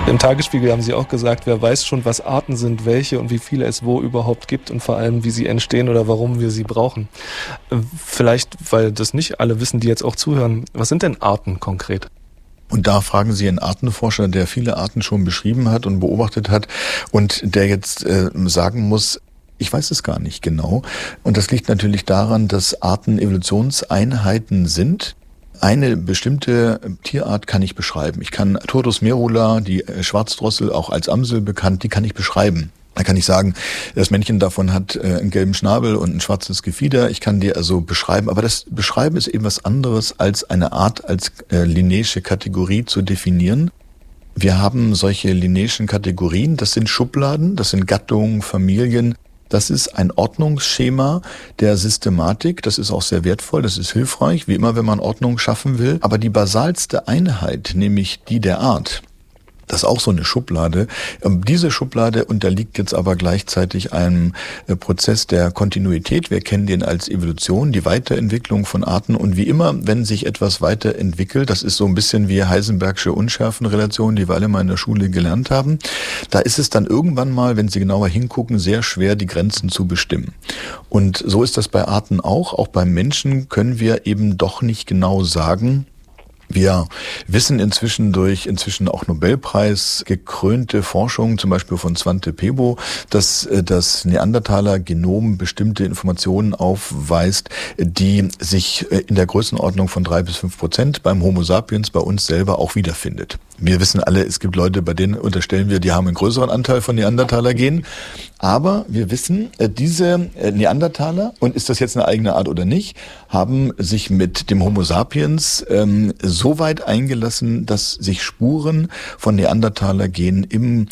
Im Tagesspiegel haben Sie auch gesagt, wer weiß schon, was Arten sind, welche und wie viele es wo überhaupt gibt und vor allem, wie sie entstehen oder warum wir sie brauchen. Vielleicht, weil das nicht alle wissen, die jetzt auch zuhören, was sind denn Arten konkret? Und da fragen Sie einen Artenforscher, der viele Arten schon beschrieben hat und beobachtet hat und der jetzt sagen muss, ich weiß es gar nicht genau. Und das liegt natürlich daran, dass Arten Evolutionseinheiten sind. Eine bestimmte Tierart kann ich beschreiben. Ich kann Turdus merula, die Schwarzdrossel, auch als Amsel bekannt, die kann ich beschreiben. Da kann ich sagen, das Männchen davon hat einen gelben Schnabel und ein schwarzes Gefieder. Ich kann die also beschreiben. Aber das Beschreiben ist eben was anderes, als eine Art als linnaische Kategorie zu definieren. Wir haben solche linnaischen Kategorien. Das sind Schubladen, das sind Gattungen, Familien. Das ist ein Ordnungsschema der Systematik. Das ist auch sehr wertvoll, das ist hilfreich, wie immer, wenn man Ordnung schaffen will. Aber die basalste Einheit, nämlich die der Art, das ist auch so eine Schublade. Diese Schublade unterliegt jetzt aber gleichzeitig einem Prozess der Kontinuität. Wir kennen den als Evolution, die Weiterentwicklung von Arten. Und wie immer, wenn sich etwas weiterentwickelt, das ist so ein bisschen wie Heisenbergsche Unschärfenrelation, die wir alle mal in der Schule gelernt haben, da ist es dann irgendwann mal, wenn Sie genauer hingucken, sehr schwer, die Grenzen zu bestimmen. Und so ist das bei Arten auch. Auch beim Menschen können wir eben doch nicht genau sagen, wir wissen inzwischen durch auch Nobelpreis gekrönte Forschung, zum Beispiel von Svante Pääbo, dass das Neandertaler-Genom bestimmte Informationen aufweist, die sich in der Größenordnung von 3-5% beim Homo sapiens, bei uns selber, auch wiederfindet. Wir wissen alle, es gibt Leute, bei denen unterstellen wir, die haben einen größeren Anteil von Neandertaler-Genen. Aber wir wissen, diese Neandertaler, und ist das jetzt eine eigene Art oder nicht, haben sich mit dem Homo sapiens so weit eingelassen, dass sich Spuren von Neandertaler-Genen in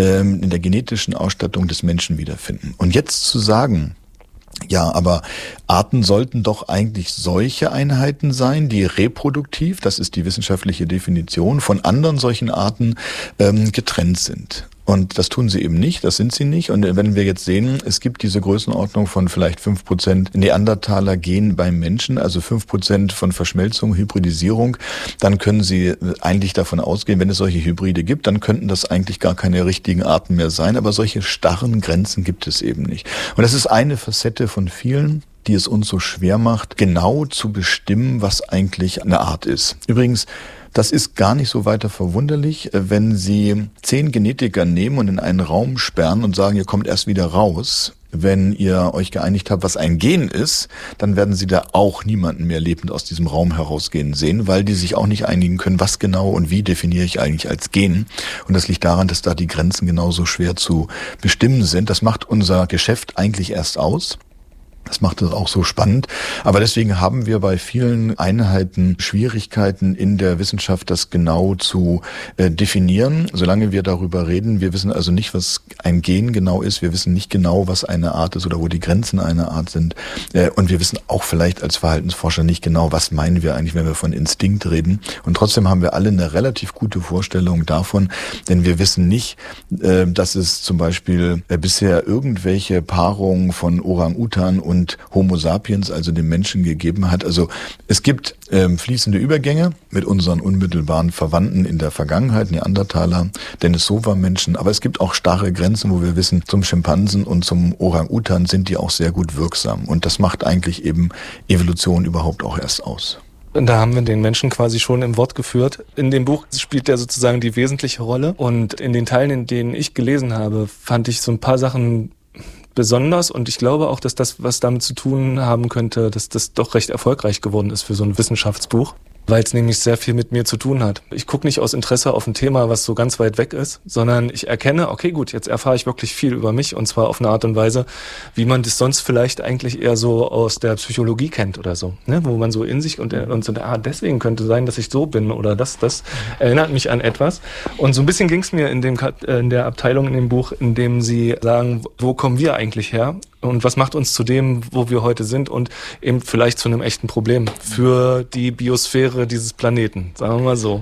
der genetischen Ausstattung des Menschen wiederfinden. Und jetzt zu sagen, ja, aber Arten sollten doch eigentlich solche Einheiten sein, die reproduktiv, das ist die wissenschaftliche Definition, von anderen solchen Arten getrennt sind. Und das tun sie eben nicht, das sind sie nicht. Und wenn wir jetzt sehen, es gibt diese Größenordnung von vielleicht 5% Neandertaler-Gen beim Menschen, also 5% von Verschmelzung, Hybridisierung, dann können Sie eigentlich davon ausgehen, wenn es solche Hybride gibt, dann könnten das eigentlich gar keine richtigen Arten mehr sein. Aber solche starren Grenzen gibt es eben nicht. Und das ist eine Facette von vielen, die es uns so schwer macht, genau zu bestimmen, was eigentlich eine Art ist. Übrigens, das ist gar nicht so weiter verwunderlich, wenn Sie 10 Genetiker nehmen und in einen Raum sperren und sagen, ihr kommt erst wieder raus. Wenn ihr euch geeinigt habt, was ein Gen ist, dann werden Sie da auch niemanden mehr lebend aus diesem Raum herausgehen sehen, weil die sich auch nicht einigen können, was genau und wie definiere ich eigentlich als Gen. Und das liegt daran, dass da die Grenzen genauso schwer zu bestimmen sind. Das macht unser Geschäft eigentlich erst aus. Das macht es auch so spannend. Aber deswegen haben wir bei vielen Einheiten Schwierigkeiten in der Wissenschaft, das genau zu definieren. Solange wir darüber reden, wir wissen also nicht, was ein Gen genau ist. Wir wissen nicht genau, was eine Art ist oder wo die Grenzen einer Art sind. Und wir wissen auch vielleicht als Verhaltensforscher nicht genau, was meinen wir eigentlich, wenn wir von Instinkt reden. Und trotzdem haben wir alle eine relativ gute Vorstellung davon, denn wir wissen nicht, dass es zum Beispiel bisher irgendwelche Paarungen von Orang-Utan und Homo sapiens, also dem Menschen, gegeben hat. Also es gibt fließende Übergänge mit unseren unmittelbaren Verwandten in der Vergangenheit, Neandertaler, Denisova-Menschen, aber es gibt auch starre Grenzen, wo wir wissen, zum Schimpansen und zum Orang-Utan sind die auch sehr gut wirksam. Und das macht eigentlich eben Evolution überhaupt auch erst aus. Und da haben wir den Menschen quasi schon im Wort geführt. In dem Buch spielt er sozusagen die wesentliche Rolle. Und in den Teilen, in denen ich gelesen habe, fand ich so ein paar Sachen besonders, und ich glaube auch, dass das was damit zu tun haben könnte, dass das doch recht erfolgreich geworden ist für so ein Wissenschaftsbuch, weil es nämlich sehr viel mit mir zu tun hat. Ich gucke nicht aus Interesse auf ein Thema, was so ganz weit weg ist, sondern ich erkenne, okay, gut, jetzt erfahre ich wirklich viel über mich, und zwar auf eine Art und Weise, wie man das sonst vielleicht eigentlich eher so aus der Psychologie kennt oder so, ne? Wo man so in sich und so, deswegen könnte sein, dass ich so bin oder das erinnert mich an etwas. Und so ein bisschen ging es mir in der Abteilung in dem Buch, in dem sie sagen, wo kommen wir eigentlich her? Und was macht uns zu dem, wo wir heute sind, und eben vielleicht zu einem echten Problem für die Biosphäre dieses Planeten, sagen wir mal so.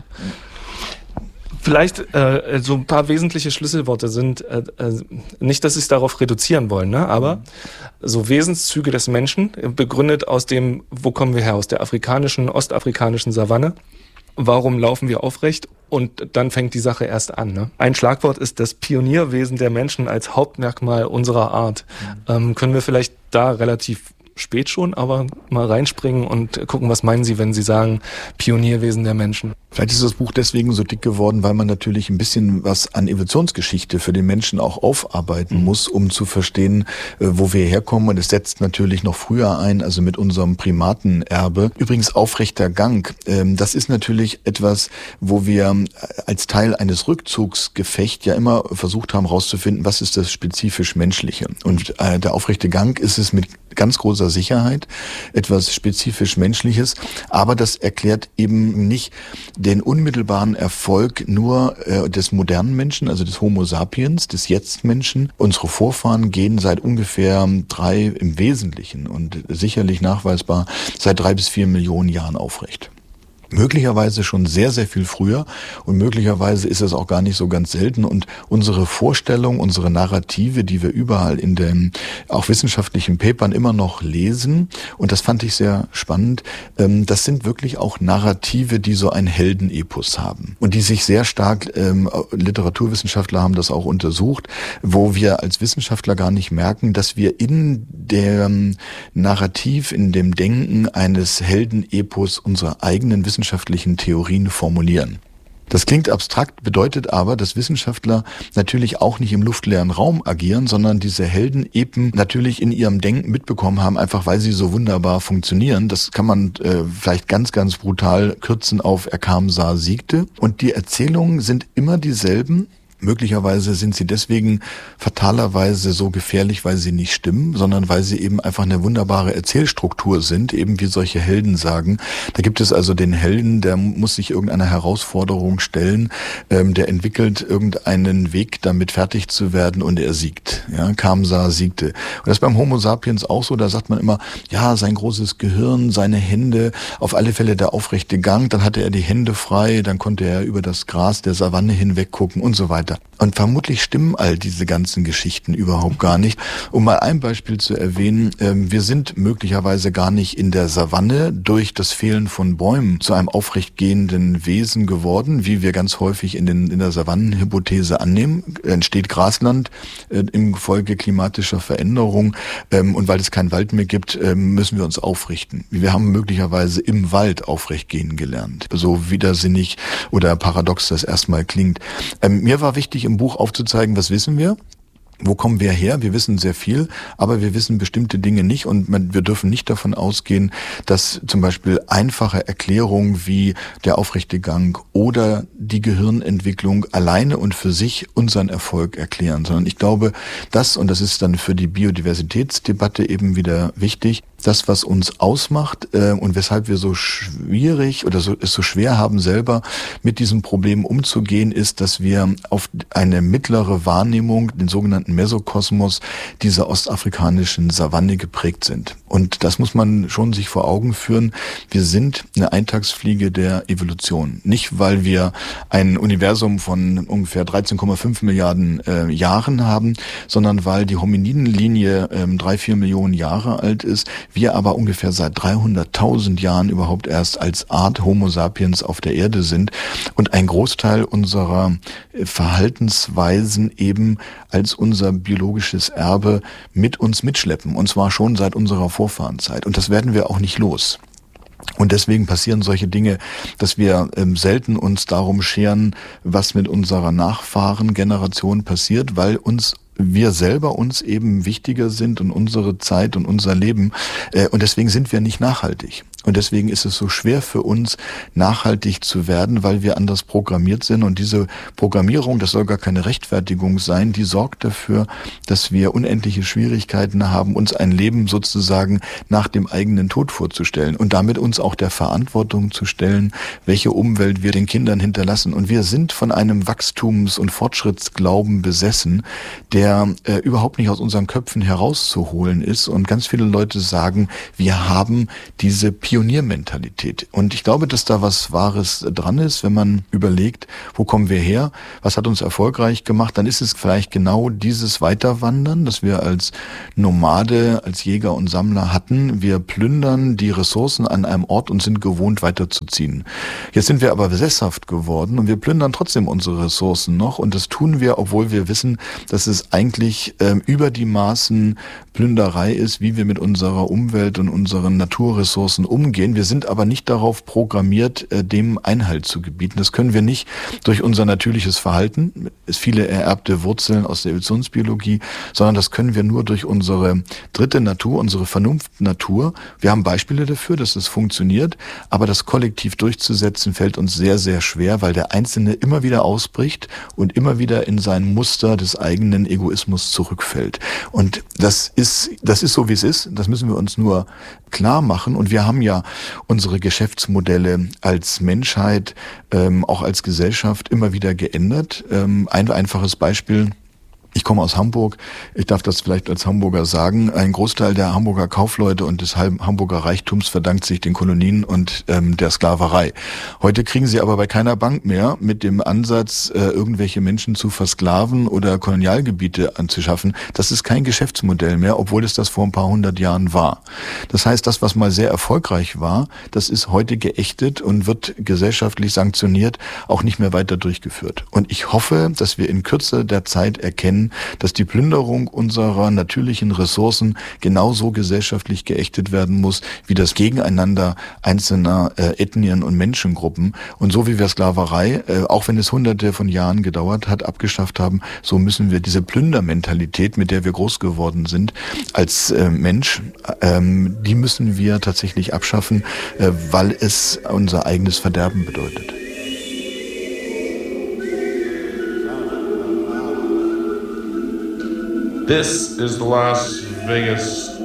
Vielleicht so ein paar wesentliche Schlüsselworte sind, nicht, dass Sie es darauf reduzieren wollen, ne? Aber so Wesenszüge des Menschen, begründet aus dem, wo kommen wir her, aus der ostafrikanischen Savanne. warum laufen wir aufrecht? Und dann fängt die Sache erst an. Ne? Ein Schlagwort ist das Pionierwesen der Menschen als Hauptmerkmal unserer Art. Können wir vielleicht da relativ spät schon, aber mal reinspringen und gucken, was meinen Sie, wenn Sie sagen Pionierwesen der Menschen? Vielleicht ist das Buch deswegen so dick geworden, weil man natürlich ein bisschen was an Evolutionsgeschichte für den Menschen auch aufarbeiten muss, um zu verstehen, wo wir herkommen. Und es setzt natürlich noch früher ein, also mit unserem Primatenerbe. Übrigens aufrechter Gang. Das ist natürlich etwas, wo wir als Teil eines Rückzugsgefechts ja immer versucht haben herauszufinden, was ist das spezifisch Menschliche. Und der aufrechte Gang ist es mit ganz großer Sicherheit etwas spezifisch Menschliches, aber das erklärt eben nicht den unmittelbaren Erfolg nur des modernen Menschen, also des Homo sapiens, des Jetzt-Menschen. Unsere Vorfahren gehen seit ungefähr im Wesentlichen und sicherlich nachweisbar seit 3 bis 4 Millionen Jahren aufrecht. Möglicherweise schon sehr, sehr viel früher und möglicherweise ist es auch gar nicht so ganz selten und unsere Vorstellung, unsere Narrative, die wir überall in den auch wissenschaftlichen Papern immer noch lesen und das fand ich sehr spannend, das sind wirklich auch Narrative, die so ein Heldenepos haben und die sich sehr stark, Literaturwissenschaftler haben das auch untersucht, wo wir als Wissenschaftler gar nicht merken, dass wir in dem Narrativ, in dem Denken eines Heldenepos unsere eigenen wissenschaftlichen Theorien formulieren. Das klingt abstrakt, bedeutet aber, dass Wissenschaftler natürlich auch nicht im luftleeren Raum agieren, sondern diese Heldenepen natürlich in ihrem Denken mitbekommen haben, einfach weil sie so wunderbar funktionieren. Das kann man vielleicht ganz, ganz brutal kürzen auf Er kam, sah, siegte. Und die Erzählungen sind immer dieselben. Möglicherweise sind sie deswegen fatalerweise so gefährlich, weil sie nicht stimmen, sondern weil sie eben einfach eine wunderbare Erzählstruktur sind, eben wie solche Helden sagen. Da gibt es also den Helden, der muss sich irgendeiner Herausforderung stellen, der entwickelt irgendeinen Weg, damit fertig zu werden und er siegt. Ja, kam, sah, siegte. Und das ist beim Homo sapiens auch so, da sagt man immer, ja, sein großes Gehirn, seine Hände, auf alle Fälle der aufrechte Gang, dann hatte er die Hände frei, dann konnte er über das Gras der Savanne hinweg gucken und so weiter. Und vermutlich stimmen all diese ganzen Geschichten überhaupt gar nicht. Um mal ein Beispiel zu erwähnen, wir sind möglicherweise gar nicht in der Savanne durch das Fehlen von Bäumen zu einem aufrecht gehenden Wesen geworden, wie wir ganz häufig in der Savannenhypothese annehmen. Entsteht Grasland im Folge klimatischer Veränderung und weil es keinen Wald mehr gibt, müssen wir uns aufrichten. Wir haben möglicherweise im Wald aufrecht gehen gelernt. So widersinnig oder paradox das erstmal klingt. Mir war wichtig, im Buch aufzuzeigen, was wissen wir? Wo kommen wir her? Wir wissen sehr viel, aber wir wissen bestimmte Dinge nicht und wir dürfen nicht davon ausgehen, dass zum Beispiel einfache Erklärungen wie der aufrechte Gang oder die Gehirnentwicklung alleine und für sich unseren Erfolg erklären, sondern ich glaube, und das ist dann für die Biodiversitätsdebatte eben wieder wichtig, das, was uns ausmacht und weshalb wir so schwierig oder es so schwer haben, selber mit diesem Problem umzugehen, ist, dass wir auf eine mittlere Wahrnehmung, den sogenannten Mesokosmos, dieser ostafrikanischen Savanne geprägt sind. Und das muss man schon sich vor Augen führen. Wir sind eine Eintagsfliege der Evolution. Nicht, weil wir ein Universum von ungefähr 13,5 Milliarden Jahren haben, sondern weil die Hominidenlinie 3-4 Millionen Jahre alt ist, wir aber ungefähr seit 300.000 Jahren überhaupt erst als Art Homo sapiens auf der Erde sind und ein Großteil unserer Verhaltensweisen eben als unser biologisches Erbe mit uns mitschleppen, und zwar schon seit unserer Vorfahrenzeit. Und das werden wir auch nicht los. Und deswegen passieren solche Dinge, dass wir selten uns darum scheren, was mit unserer Nachfahrengeneration passiert, weil wir selber uns eben wichtiger sind und unsere Zeit und unser Leben. Und deswegen sind wir nicht nachhaltig. Und deswegen ist es so schwer für uns, nachhaltig zu werden, weil wir anders programmiert sind. Und diese Programmierung, das soll gar keine Rechtfertigung sein, die sorgt dafür, dass wir unendliche Schwierigkeiten haben, uns ein Leben sozusagen nach dem eigenen Tod vorzustellen und damit uns auch der Verantwortung zu stellen, welche Umwelt wir den Kindern hinterlassen. Und wir sind von einem Wachstums- und Fortschrittsglauben besessen, der der überhaupt nicht aus unseren Köpfen herauszuholen ist. Und ganz viele Leute sagen, wir haben diese Pioniermentalität. Und ich glaube, dass da was Wahres dran ist, wenn man überlegt, wo kommen wir her, was hat uns erfolgreich gemacht, dann ist es vielleicht genau dieses Weiterwandern, das wir als Nomade, als Jäger und Sammler hatten. Wir plündern die Ressourcen an einem Ort und sind gewohnt, weiterzuziehen. Jetzt sind wir aber sesshaft geworden und wir plündern trotzdem unsere Ressourcen noch. Und das tun wir, obwohl wir wissen, dass es eigentlich über die Maßen Plünderei ist, wie wir mit unserer Umwelt und unseren Naturressourcen umgehen. Wir sind aber nicht darauf programmiert, dem Einhalt zu gebieten. Das können wir nicht durch unser natürliches Verhalten, es viele ererbte Wurzeln aus der Evolutionsbiologie, sondern das können wir nur durch unsere dritte Natur, unsere Vernunftnatur. Wir haben Beispiele dafür, dass es funktioniert, aber das kollektiv durchzusetzen fällt uns sehr, sehr schwer, weil der Einzelne immer wieder ausbricht und immer wieder in sein Muster des eigenen Egoismus zurückfällt. Und das ist so, wie es ist. Das müssen wir uns nur klar machen. Und wir haben ja unsere Geschäftsmodelle als Menschheit, auch als Gesellschaft immer wieder geändert. Ein einfaches Beispiel. Ich komme aus Hamburg, ich darf das vielleicht als Hamburger sagen, ein Großteil der Hamburger Kaufleute und des Hamburger Reichtums verdankt sich den Kolonien und der Sklaverei. Heute kriegen sie aber bei keiner Bank mehr mit dem Ansatz, irgendwelche Menschen zu versklaven oder Kolonialgebiete anzuschaffen. Das ist kein Geschäftsmodell mehr, obwohl es das vor ein paar hundert Jahren war. Das heißt, das, was mal sehr erfolgreich war, das ist heute geächtet und wird gesellschaftlich sanktioniert, auch nicht mehr weiter durchgeführt. Und ich hoffe, dass wir in Kürze der Zeit erkennen, dass die Plünderung unserer natürlichen Ressourcen genauso gesellschaftlich geächtet werden muss, wie das Gegeneinander einzelner Ethnien und Menschengruppen. Und so wie wir Sklaverei, auch wenn es hunderte von Jahren gedauert hat, abgeschafft haben, so müssen wir diese Plündermentalität, mit der wir groß geworden sind, als Mensch, die müssen wir tatsächlich abschaffen, weil es unser eigenes Verderben bedeutet. This is the Las Vegas